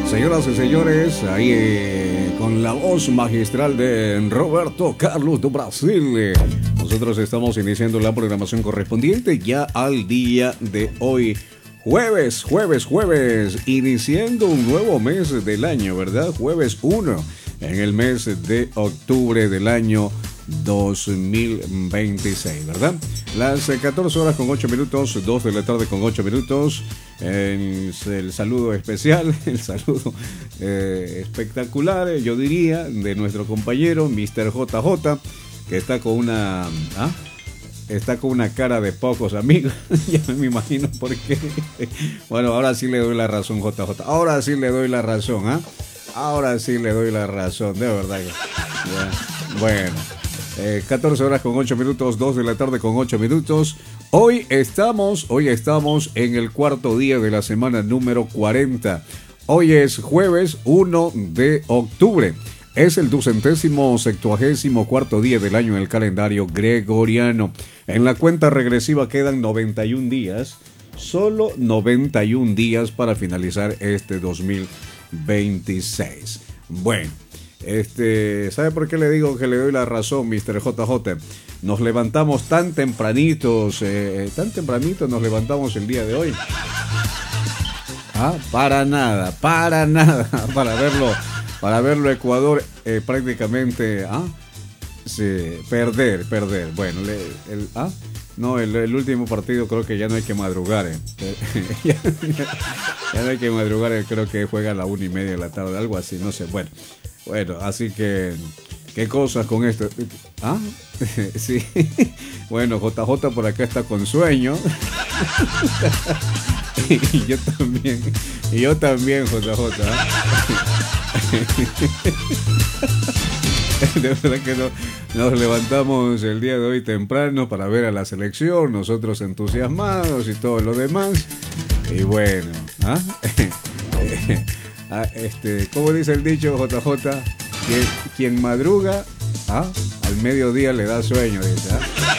Señoras y señores, ahí con la voz magistral de Roberto Carlos do Brasil. Nosotros estamos iniciando la programación correspondiente ya al día de hoy. Jueves, iniciando un nuevo mes del año, ¿verdad? Jueves 1, en el mes de octubre del año 2026, ¿verdad? Las 14 horas con 8 minutos, 2 de la tarde con 8 minutos. El saludo especial, el saludo espectacular, yo diría, de nuestro compañero Mr. JJ, que está con una... Está con una cara de pocos amigos. Ya me imagino por qué. Bueno, ahora sí le doy la razón, JJ. Ahora sí le doy la razón, ¿ah? Ahora sí le doy la razón, de verdad. Ya. Bueno, 14 horas con 8 minutos, 2 de la tarde con 8 minutos. Hoy estamos en el cuarto día de la semana número 40. Hoy es jueves 1 de octubre. Es el 274º día del año en el calendario gregoriano. En la cuenta regresiva quedan 91 días, solo 91 días para finalizar este 2026. Bueno, ¿sabe por qué le digo que le doy la razón, Mr. JJ? Nos levantamos tan tempranitos nos levantamos el día de hoy. Para nada, para verlo Ecuador prácticamente sí, perder. Bueno, el último partido creo que ya no hay que madrugar. Ya no hay que madrugar, creo que juega a la 1:30 de la tarde, algo así, no sé. Bueno, así que qué cosas con esto. Sí. Bueno, JJ por acá está con sueño. Y yo también, JJ. De verdad que nos levantamos el día de hoy temprano para ver a la selección, nosotros entusiasmados y todo lo demás. Y bueno, ¿cómo dice el dicho, JJ? Quien madruga, al mediodía le da sueño, dice.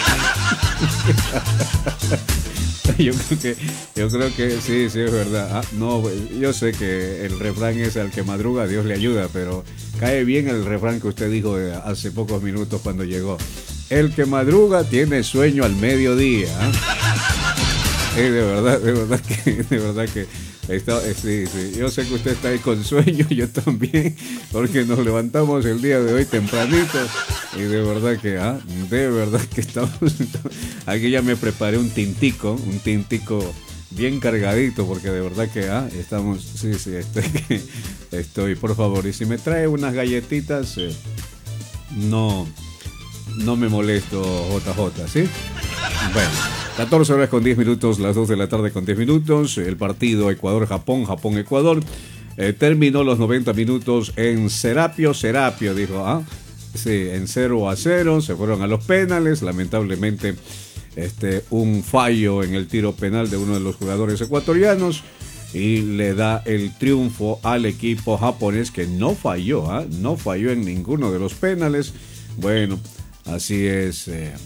Yo creo que sí, es verdad. No, yo sé que el refrán es al que madruga, Dios le ayuda, pero cae bien el refrán que usted dijo hace pocos minutos cuando llegó. El que madruga tiene sueño al mediodía. De verdad que sí. Yo sé que usted está ahí con sueño, yo también, porque nos levantamos el día de hoy tempranito y de verdad que estamos. Aquí ya me preparé un tintico bien cargadito, porque de verdad que estamos, sí, estoy, por favor, y si me trae unas galletitas, no me molesto, JJ, ¿sí? Bueno, 14 horas con 10 minutos, las 2 de la tarde con 10 minutos, el partido Ecuador-Japón, Japón-Ecuador, terminó los 90 minutos en Serapio, dijo, sí, en 0-0, se fueron a los penales, lamentablemente, un fallo en el tiro penal de uno de los jugadores ecuatorianos, y le da el triunfo al equipo japonés, que no falló en ninguno de los penales. Bueno, así es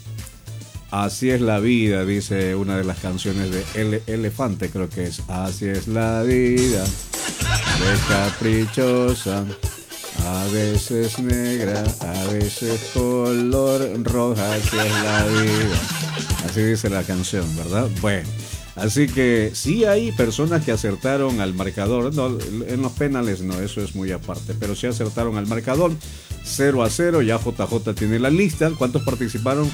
la vida, dice una de las canciones de Elefante, creo que es. Así es la vida, de caprichosa, a veces negra, a veces color roja, así es la vida. Así dice la canción, ¿verdad? Bueno, así que sí hay personas que acertaron al marcador. No, en los penales no, eso es muy aparte, pero sí acertaron al marcador. 0-0, ya JJ tiene la lista. ¿Cuántos participaron?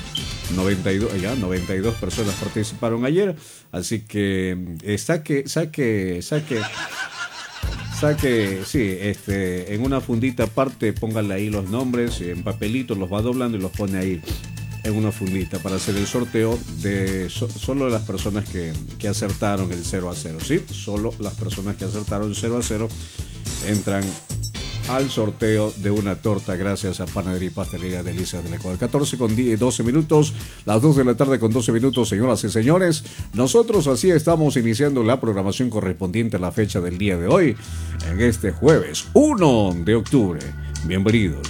92 personas participaron ayer. Así que saque, sí, en una fundita aparte, póngale ahí los nombres, en papelitos los va doblando y los pone ahí en una fundita para hacer el sorteo de solo las personas que acertaron el 0-0, ¿sí? Solo las personas que acertaron 0-0 entran al sorteo de una torta gracias a Panadería y Pastelería Delicias del Ecuador. 14 con 12 minutos, las 2 de la tarde con 12 minutos, señoras y señores. Nosotros así estamos iniciando la programación correspondiente a la fecha del día de hoy, en este jueves 1 de octubre. Bienvenidos.